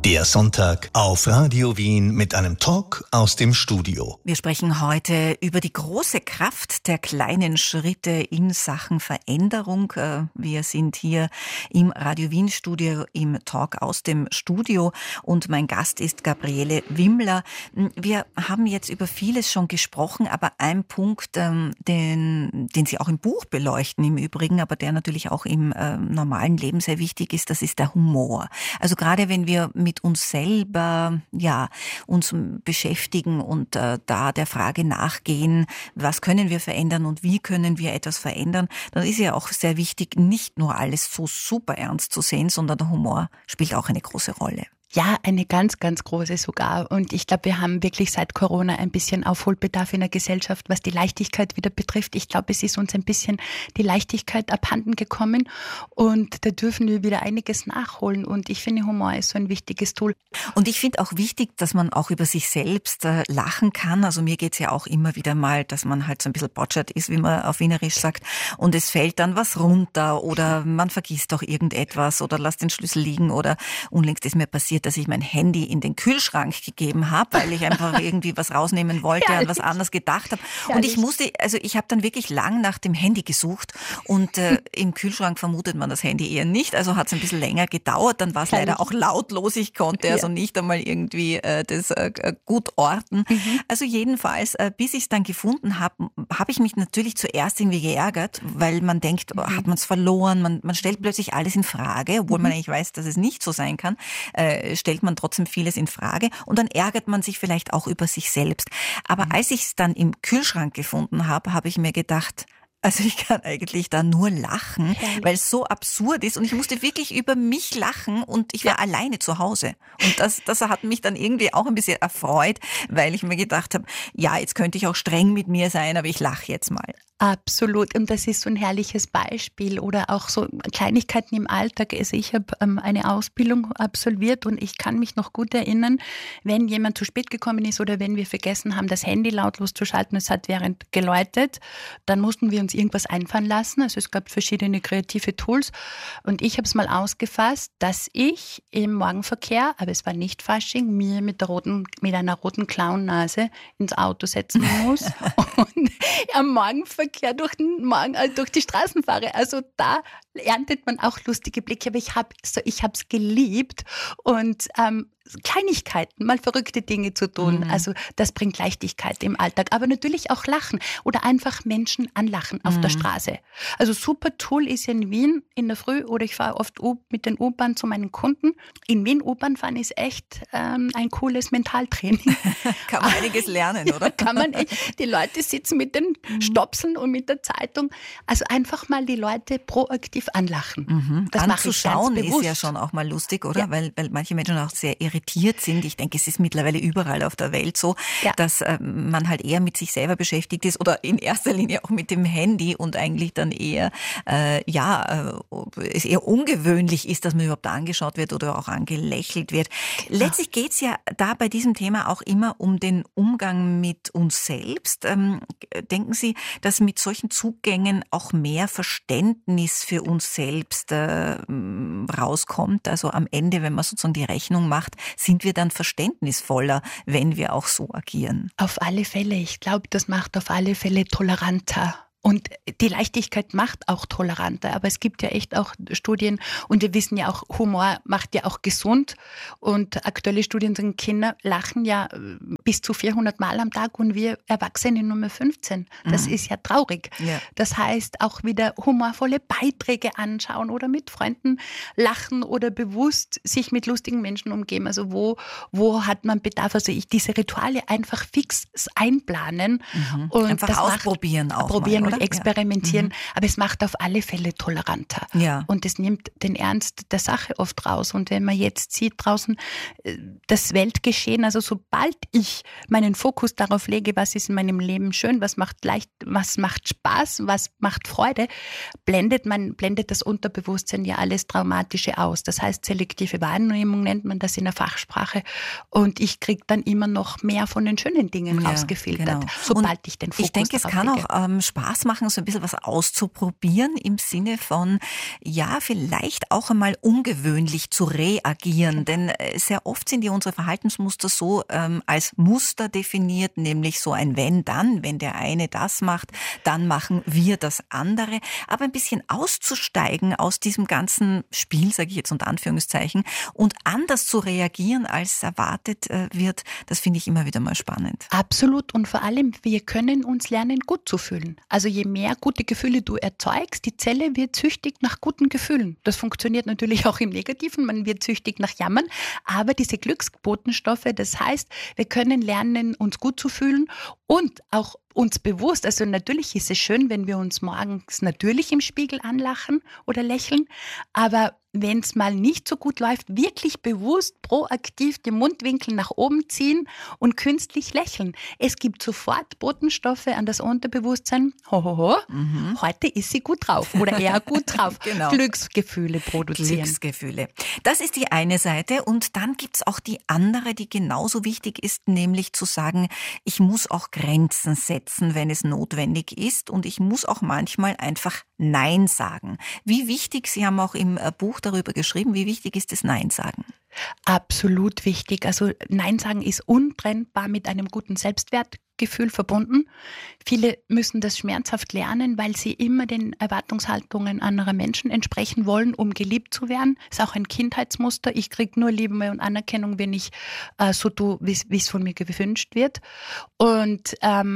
Der Sonntag auf Radio Wien mit einem Talk aus dem Studio. Wir sprechen heute über die große Kraft der kleinen Schritte in Sachen Veränderung. Wir sind hier im Radio Wien Studio im Talk aus dem Studio und mein Gast ist Gabriele Wimmler. Wir haben jetzt über vieles schon gesprochen, aber ein Punkt, den Sie auch im Buch beleuchten im Übrigen, aber der natürlich auch im normalen Leben sehr wichtig ist, das ist der Humor. Also gerade wenn wir mit uns selber uns beschäftigen und da der Frage nachgehen, was können wir verändern und wie können wir etwas verändern, dann ist ja auch sehr wichtig, nicht nur alles so super ernst zu sehen, sondern der Humor spielt auch eine große Rolle. Ja, eine ganz, ganz große sogar. Und ich glaube, wir haben wirklich seit Corona ein bisschen Aufholbedarf in der Gesellschaft, was die Leichtigkeit wieder betrifft. Ich glaube, es ist uns ein bisschen die Leichtigkeit abhanden gekommen und da dürfen wir wieder einiges nachholen. Und ich finde, Humor ist so ein wichtiges Tool. Und ich finde auch wichtig, dass man auch über sich selbst lachen kann. Also mir geht's ja auch immer wieder mal, dass man halt so ein bisschen botschert ist, wie man auf Wienerisch sagt. Und es fällt dann was runter oder man vergisst doch irgendetwas oder lässt den Schlüssel liegen oder unlängst ist mir passiert, dass ich mein Handy in den Kühlschrank gegeben habe, weil ich einfach irgendwie was rausnehmen wollte, an was anderes gedacht habe. Und ich habe dann wirklich lang nach dem Handy gesucht und im Kühlschrank vermutet man das Handy eher nicht, also hat es ein bisschen länger gedauert, dann war es leider auch lautlos, ich konnte also nicht einmal irgendwie das gut orten. Also jedenfalls, bis ich es dann gefunden habe, habe ich mich natürlich zuerst irgendwie geärgert, weil man denkt, hat man es verloren, man stellt plötzlich alles in Frage, obwohl man eigentlich weiß, dass es nicht so sein kann, stellt man trotzdem vieles in Frage und dann ärgert man sich vielleicht auch über sich selbst. Aber als ich es dann im Kühlschrank gefunden habe, habe ich mir gedacht, also ich kann eigentlich da nur lachen, weil es so absurd ist und ich musste wirklich über mich lachen und ich war alleine zu Hause. Und das hat mich dann irgendwie auch ein bisschen erfreut, weil ich mir gedacht habe, ja, jetzt könnte ich auch streng mit mir sein, aber ich lache jetzt mal. Absolut. Und das ist so ein herrliches Beispiel oder auch so Kleinigkeiten im Alltag. Also ich habe eine Ausbildung absolviert und ich kann mich noch gut erinnern, wenn jemand zu spät gekommen ist oder wenn wir vergessen haben, das Handy lautlos zu schalten, es hat während geläutet, dann mussten wir uns irgendwas einfallen lassen. Also es gab verschiedene kreative Tools und ich habe es mal ausgefasst, dass ich im Morgenverkehr, aber es war nicht Fasching, mir mit einer roten Clownnase ins Auto setzen muss und am Morgenverkehr durch die Straßen fahre. Also da erntet man auch lustige Blicke, aber ich habe es geliebt und Kleinigkeiten, mal verrückte Dinge zu tun. Also das bringt Leichtigkeit im Alltag, aber natürlich auch Lachen oder einfach Menschen anlachen auf der Straße. Also super Tool ist in Wien in der Früh oder ich fahre oft mit den U-Bahn zu meinen Kunden. In Wien U-Bahn fahren ist echt ein cooles Mentaltraining. Kann man einiges lernen, oder? Kann man echt. Die Leute sitzen mit den Stopseln und mit der Zeitung. Also einfach mal die Leute proaktiv anlachen. Das mache ich ganz bewusst. Ist ja schon auch mal lustig, oder? Ja. Weil manche Menschen auch sehr irritiert sind. Ich denke, es ist mittlerweile überall auf der Welt so, dass man halt eher mit sich selber beschäftigt ist oder in erster Linie auch mit dem Handy und eigentlich dann eher, es eher ungewöhnlich ist, dass man überhaupt angeschaut wird oder auch angelächelt wird. Genau. Letztlich geht es ja da bei diesem Thema auch immer um den Umgang mit uns selbst. Denken Sie, dass mit solchen Zugängen auch mehr Verständnis für uns selbst rauskommt? Also am Ende, wenn man sozusagen die Rechnung macht, sind wir dann verständnisvoller, wenn wir auch so agieren? Auf alle Fälle. Ich glaube, das macht auf alle Fälle toleranter. Und die Leichtigkeit macht auch toleranter. Aber es gibt ja echt auch Studien und wir wissen ja auch, Humor macht ja auch gesund. Und aktuelle Studien sagen, Kinder lachen ja bis zu 400 Mal am Tag und wir Erwachsene nur mehr 15. Das ist ja traurig. Ja. Das heißt, auch wieder humorvolle Beiträge anschauen oder mit Freunden lachen oder bewusst sich mit lustigen Menschen umgeben. Also wo hat man Bedarf? Also diese Rituale einfach fix einplanen. Und einfach das ausprobieren auch probieren mal, und experimentieren, aber es macht auf alle Fälle toleranter. Ja. Und es nimmt den Ernst der Sache oft raus. Und wenn man jetzt sieht draußen das Weltgeschehen, also sobald ich meinen Fokus darauf lege, was ist in meinem Leben schön, was macht Spaß, was macht Freude, blendet das Unterbewusstsein ja alles Traumatische aus. Das heißt, selektive Wahrnehmung nennt man das in der Fachsprache. Und ich kriege dann immer noch mehr von den schönen Dingen rausgefiltert, sobald ich den Fokus darauf lege. Ich denke, es kann auch Spaß Spaß machen, so ein bisschen was auszuprobieren im Sinne von, ja, vielleicht auch einmal ungewöhnlich zu reagieren. Denn sehr oft sind ja unsere Verhaltensmuster so als Muster definiert, nämlich so ein Wenn-Dann. Wenn der eine das macht, dann machen wir das andere. Aber ein bisschen auszusteigen aus diesem ganzen Spiel, sage ich jetzt unter Anführungszeichen, und anders zu reagieren, als erwartet wird, das finde ich immer wieder mal spannend. Absolut. Und vor allem, wir können uns lernen, gut zu fühlen. Also je mehr gute Gefühle du erzeugst, die Zelle wird süchtig nach guten Gefühlen. Das funktioniert natürlich auch im Negativen, man wird süchtig nach Jammern, aber diese Glücksbotenstoffe, das heißt, wir können lernen, uns gut zu fühlen und auch uns bewusst, also natürlich ist es schön, wenn wir uns morgens natürlich im Spiegel anlachen oder lächeln, aber wenn es mal nicht so gut läuft, wirklich bewusst, proaktiv die Mundwinkel nach oben ziehen und künstlich lächeln. Es gibt sofort Botenstoffe an das Unterbewusstsein. Heute ist sie gut drauf oder eher gut drauf. Genau. Glücksgefühle produzieren. Glücksgefühle. Das ist die eine Seite und dann gibt's auch die andere, die genauso wichtig ist, nämlich zu sagen, ich muss auch Grenzen setzen, wenn es notwendig ist und ich muss auch manchmal einfach Nein sagen. Wie wichtig, Sie haben auch im Buch darüber geschrieben, wie wichtig ist das Nein sagen? Absolut wichtig. Also Nein sagen ist untrennbar mit einem guten Selbstwertgefühl verbunden. Viele müssen das schmerzhaft lernen, weil sie immer den Erwartungshaltungen anderer Menschen entsprechen wollen, um geliebt zu werden. Das ist auch ein Kindheitsmuster. Ich kriege nur Liebe und Anerkennung, wenn ich so tue, wie es von mir gewünscht wird. Und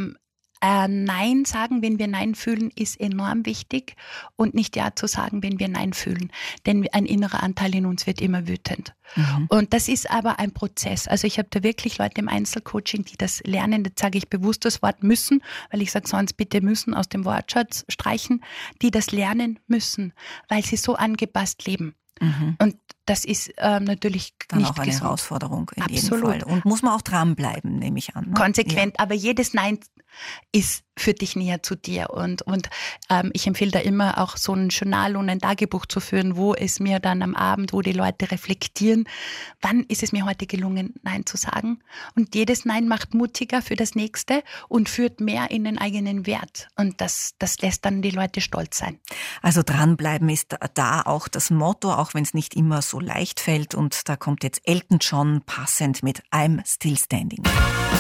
Nein sagen, wenn wir Nein fühlen, ist enorm wichtig und nicht Ja zu sagen, wenn wir Nein fühlen. Denn ein innerer Anteil in uns wird immer wütend. Und das ist aber ein Prozess. Also ich habe da wirklich Leute im Einzelcoaching, die das lernen. Jetzt sage ich bewusst das Wort müssen, weil ich sage sonst bitte müssen aus dem Wortschatz streichen, die das lernen müssen, weil sie so angepasst leben. Und das ist natürlich dann nicht auch eine gesund. Herausforderung in jedem Absolut. Fall. Und muss man auch dranbleiben, nehme ich an. Ne? Konsequent, aber jedes Nein ist für dich näher zu dir. Und ich empfehle da immer auch so ein Journal und ein Tagebuch zu führen, wo es mir dann am Abend, wo die Leute reflektieren, wann ist es mir heute gelungen, Nein zu sagen. Und jedes Nein macht mutiger für das Nächste und führt mehr in den eigenen Wert. Und das lässt dann die Leute stolz sein. Also dranbleiben ist da auch das Motto, auch wenn es nicht immer so leicht fällt. Und da kommt jetzt Elton John passend mit I'm Still Standing.